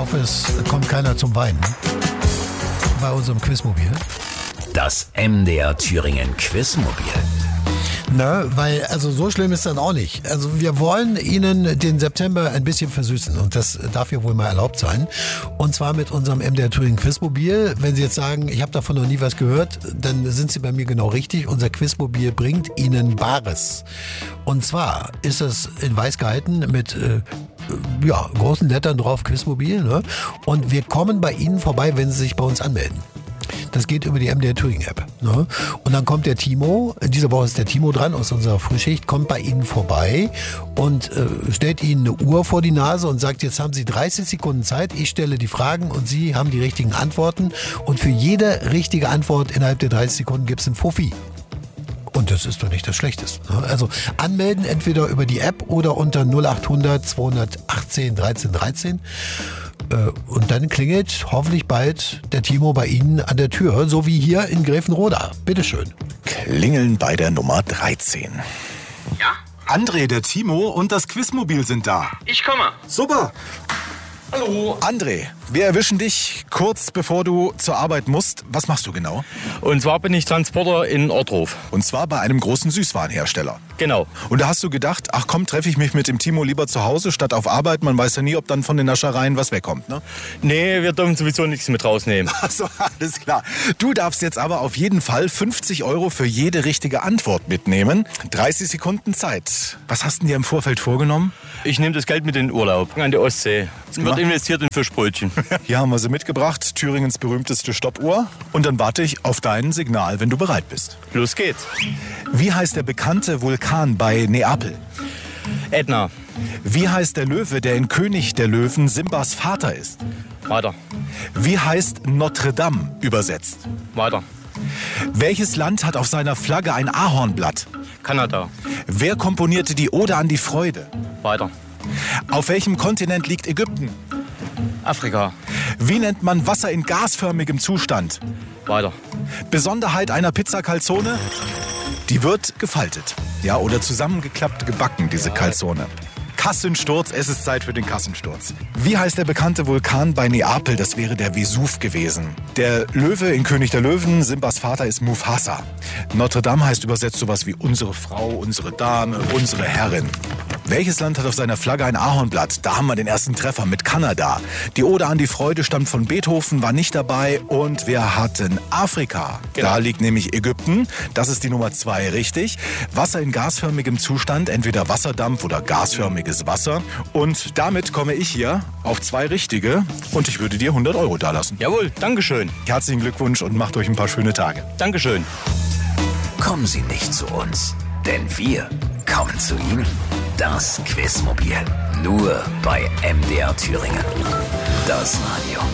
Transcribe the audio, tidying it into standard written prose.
hoffe, es kommt keiner zum Weinen bei unserem Quizmobil. Das MDR Thüringen Quizmobil. Ne, weil, also so schlimm ist dann auch nicht. Also wir wollen Ihnen den September ein bisschen versüßen und das darf ja wohl mal erlaubt sein. Und zwar mit unserem MDR Thüringen Quizmobil. Wenn Sie jetzt sagen, ich habe davon noch nie was gehört, dann sind Sie bei mir genau richtig. Unser Quizmobil bringt Ihnen Bares. Und zwar ist es in weiß gehalten mit großen Lettern drauf, Quizmobil. Ne? Und wir kommen bei Ihnen vorbei, wenn Sie sich bei uns anmelden. Das geht über die MDR Thüringen App. Ne? Und dann kommt der Timo, diese Woche ist der Timo dran aus unserer Frühschicht, kommt bei Ihnen vorbei und stellt Ihnen eine Uhr vor die Nase und sagt, jetzt haben Sie 30 Sekunden Zeit, ich stelle die Fragen und Sie haben die richtigen Antworten. Und für jede richtige Antwort innerhalb der 30 Sekunden gibt es einen Fuffi. Und das ist doch nicht das Schlechteste. Ne? Also anmelden entweder über die App oder unter 0800 218 13 13. Und dann klingelt hoffentlich bald der Timo bei Ihnen an der Tür, so wie hier in Gräfenroda. Bitteschön. Klingeln bei der Nummer 13. Ja? André, der Timo und das Quizmobil sind da. Ich komme. Super. Hallo. André, wir erwischen dich kurz bevor du zur Arbeit musst. Was machst du genau? Und zwar bin ich Transporter in Ortrhof. Und zwar bei einem großen Süßwarenhersteller. Genau. Und da hast du gedacht, ach komm, treffe ich mich mit dem Timo lieber zu Hause statt auf Arbeit. Man weiß ja nie, ob dann von den Naschereien was wegkommt, ne? Nee, wir dürfen sowieso nichts mit rausnehmen. Ach so, alles klar. Du darfst jetzt aber auf jeden Fall 50 € für jede richtige Antwort mitnehmen. 30 Sekunden Zeit. Was hast du dir im Vorfeld vorgenommen? Ich nehme das Geld mit in den Urlaub an die Ostsee. Es wird investiert in Fischbrötchen. Hier haben wir sie mitgebracht, Thüringens berühmteste Stoppuhr. Und dann warte ich auf dein Signal, wenn du bereit bist. Los geht's. Wie heißt der bekannte Vulkan bei Neapel? Ätna. Wie heißt der Löwe, der in König der Löwen Simbas Vater ist? Weiter. Wie heißt Notre Dame übersetzt? Weiter. Welches Land hat auf seiner Flagge ein Ahornblatt? Kanada. Wer komponierte die Ode an die Freude? Weiter. Auf welchem Kontinent liegt Ägypten? Afrika. Wie nennt man Wasser in gasförmigem Zustand? Weiter. Besonderheit einer Pizza Calzone? Die wird gefaltet. Ja, oder zusammengeklappt gebacken, diese Calzone. Kassensturz, es ist Zeit für den Kassensturz. Wie heißt der bekannte Vulkan bei Neapel? Das wäre der Vesuv gewesen. Der Löwe in König der Löwen, Simbas Vater ist Mufasa. Notre Dame heißt übersetzt sowas wie unsere Frau, unsere Dame, unsere Herrin. Welches Land hat auf seiner Flagge ein Ahornblatt? Da haben wir den ersten Treffer mit Kanada. Die Ode an die Freude stammt von Beethoven, war nicht dabei. Und wir hatten Afrika. Genau. Da liegt nämlich Ägypten. Das ist die Nummer 2 richtig. Wasser in gasförmigem Zustand, entweder Wasserdampf oder gasförmiges Wasser. Und damit komme ich hier auf 2 richtige. Und ich würde dir 100 € dalassen. Jawohl, Dankeschön. Herzlichen Glückwunsch und macht euch ein paar schöne Tage. Dankeschön. Kommen Sie nicht zu uns, denn wir kommen zu Ihnen. Das Quizmobil. Nur bei MDR Thüringen. Das Radio.